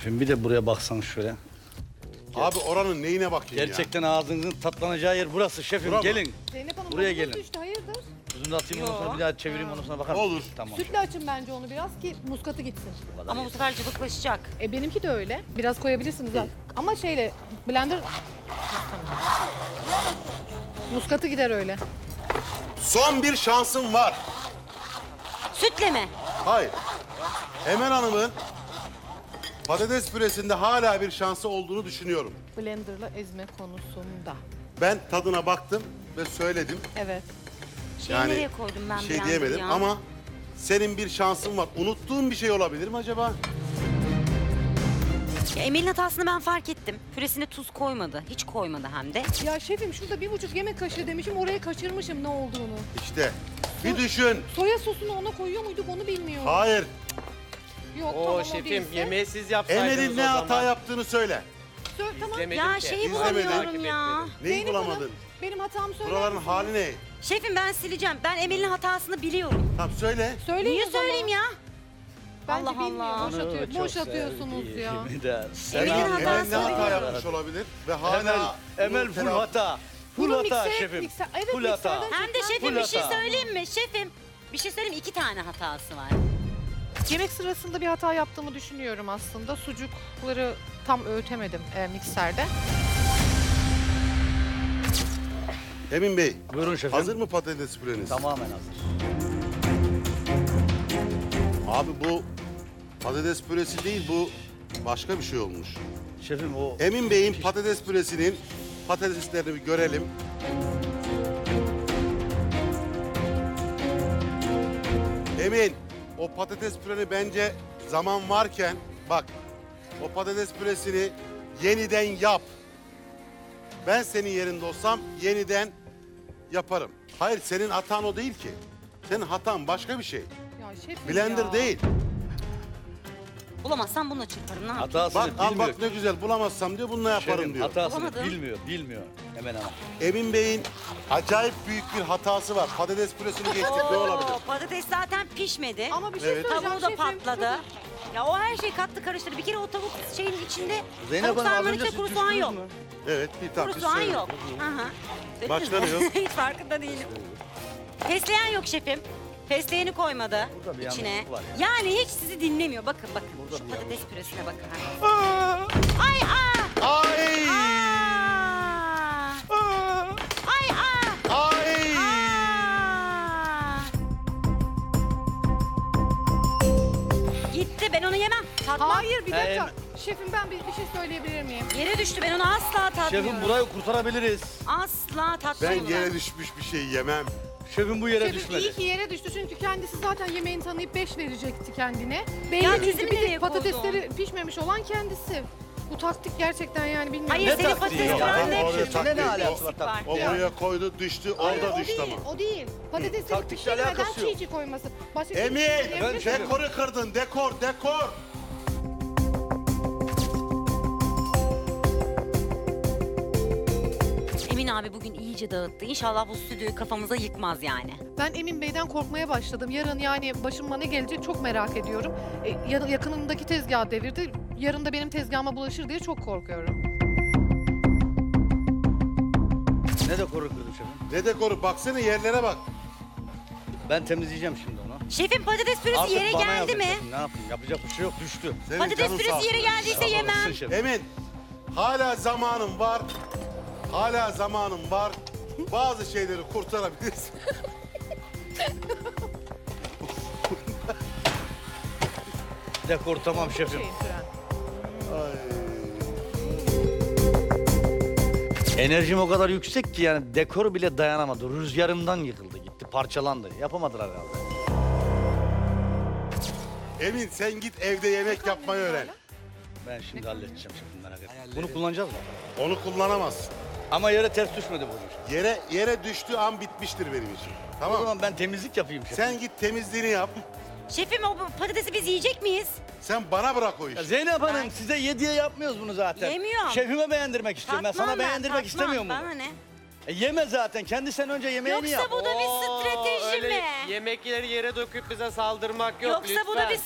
Şefim bir de buraya baksan şöyle. Abi oranın neyine bakayım Gerçekten ağzınızın tatlanacağı yer burası şefim. Bura mı? Gelin. Zeynep Hanım Buraya tadınız gelin. düştü, hayırdır? Tuzunu da atayım ondan sonra bir daha çevireyim ondan sonra bakar mısın? Olur. Tamam. Sütle açın bence onu biraz ki muskatı gitsin. Ama bu sefer cıvıklaşacak. Benimki de öyle. Biraz koyabilirsiniz ha. Ama şeyle blender... Muskatı gider öyle. ya? Son bir şansım var. Sütle mi? Hayır. Emel Hanım'ın patates püresinde hala bir şansı olduğunu düşünüyorum. Blenderla ezme konusunda. Ben tadına baktım ve söyledim. Evet. Nereye koydum ben bir şey blender'ı diyemedim ya? ama senin bir şansın var. Unuttuğun bir şey olabilir mi acaba? Ya Emel'in hatasını ben fark ettim. Püresine tuz koymadı. Hiç koymadı hem de. Ya şefim şurada 1,5 yemek kaşığı demişim, oraya kaçırmışım ne olduğunu. İşte bir düşün. Soya sosunu ona koyuyor muyduk onu bilmiyorum. Hayır. Yok Oo tamam o şefim değilse. yemeği siz yapsaydınız Emel'in ne o zaman. hata yaptığını söyle. Tamam. İzlemedim Ya ki. şeyi İzlemedim. bulamıyorum ya. Neyi Zeynep Hanım, bulamadın? benim hatamı söyler Buraların misiniz? hali ne? Şefim ben sileceğim. Ben Emel'in hatasını biliyorum. Tamam söyle. Söyleyin Niye o zaman. söyleyeyim ya? Bence Allah bilmiyor. Allah. Boş atıyorsunuz ya. Emel Emel'in ne hatası hata değil. yapmış olabilir ve hala... Emel full hata. Full Bunu hata mikser- şefim. evet, Full hata. mikserden Hem de şefim Full bir şey hata. söyleyeyim mi? Şefim bir şey söyleyeyim mi? 2 tane hatası var. Yemek sırasında bir hata yaptığımı düşünüyorum aslında. Sucukları tam öğütemedim mikserde. Emin Bey, Buyurun şefim. hazır mı patates püreniz? Tamamen hazır. Abi bu patates püresi değil, bu başka bir şey olmuş. Şefim o Emin Bey'in patates püresinin patateslerini bir görelim. Emin, o patates püreni bence zaman varken bak, o patates püresini yeniden yap. Ben senin yerinde olsam yeniden yaparım. Hayır, senin hatan o değil ki. Senin hatan başka bir şey. Ya şefim Blender ya. değil. Bulamazsam bununla çırparım. Ne yapayım? hatasını Bak al bilmiyor. bak ne güzel, bulamazsam diyor, bununla yaparım Şefim diyor. hatasını Bulamadım. bilmiyor Emel Hanım. Emin Bey'in acayip büyük bir hatası var. Patates püresini geçtik, ne olabilir? Oo, patates zaten pişmedi. Ama bir şey Evet. söyleyeceğim Tavuğu da şefim. patladı. Ya o her şeyi kattı karıştırdı. Bir kere o tavuk şeyin içinde Zeynep tavuk Hanım az sarmanın önce içinde siz kuru soğan düştünüz yok. mü? Evet, bir Kuru tatlı soğan söyledim. yok. Aha. Söylediniz Başka mi? ne yok? Hiç farkında değilim. Fesleğen yok şefim. Fesleğeni koymadı Burada bir içine. yanlışlık var ya. Yani hiç sizi dinlemiyor. Bakın bakın. Şu patates püresine bakın. Ay Ay! Ay Ay! Gitti ben onu yemem. Tatmam. Hayır bir dakika. Em- Şefim ben bir şey söyleyebilir miyim? Yere düştü ben onu asla tatmıyorum. Şefim burayı kurtarabiliriz. Asla Ben tatmıyorum. yere düşmüş bir şey yemem. Şefim bu yere Şefim düşmedi. iyi ki yere düştü çünkü kendisi zaten yemeğini tanıyıp 5 verecekti kendine. Ya Belli bizim çünkü bir nereye tek patatesleri pişmemiş olan kendisi. Bu taktik gerçekten yani bilmiyorum. Hayır Ne senin taktiği patates ya? püren Tamam, de orada hep taktiği Ne alakası eksik var var. taktiği? O Ya. buraya koydu, düştü, Hayır, orada o düştü değil, ama. o değil. Patatesleri taktikle pişirmeden alakası yok. çiğ koyması. Başka bir Emin, şey söyleyebilir miyim? dekoru kırdın, dekor. Emin abi bugün iyice dağıttı. İnşallah bu stüdyoyu kafamıza yıkmaz yani. Ben Emin Bey'den korkmaya başladım. Yarın yani başıma ne gelecek çok merak ediyorum. Yakınımdaki tezgahı devirdi. Yarın da benim tezgahıma bulaşır diye çok korkuyorum. Ne de korur kırdım şefim. Ne dekoru? Baksana yerlere bak. Ben temizleyeceğim şimdi onu. Şefim patates püresi Artık yere bana geldi mi? yapacaksın, ne yapayım? Yapacak bir şey yok. Düştü. Senin Patates canın sağ püresi olsun. yere geldiyse yemem. Sağ olasın şefim. Emin, hala zamanın var. Hala zamanın var. Bazı şeyleri kurtarabilirsin. Dekor tamam şefim. Şeyin süren. Enerjim o kadar yüksek ki yani dekor bile dayanamadı. Rüzgarımdan yıkıldı gitti, parçalandı. Yapamadılar herhalde. Emin sen git evde yemek yapmayı öğren. Ben şimdi halledeceğim şefim merak etme. Bunu kullanacağız mı? Onu kullanamazsın. Ama yere ters düşmedi bu. Yere düştüğü an bitmiştir benim için. O Tamam. zaman ben temizlik yapayım şefim. Sen git temizliğini yap. Şefim o patatesi biz yiyecek miyiz? Sen bana bırak o Ya işi. Zeynep Hanım size yediye yapmıyoruz bunu zaten. Yemiyorum. Şefime beğendirmek istiyorum. Ben sana Tatmam beğendirmek tatmam. istemiyorum bunu. Bana ne? Yeme zaten. Kendi sen önce yemeğini Yoksa yap. bu da bir strateji öyle mi? yemekleri yere döküp bize saldırmak yok Yoksa bu da lütfen. bir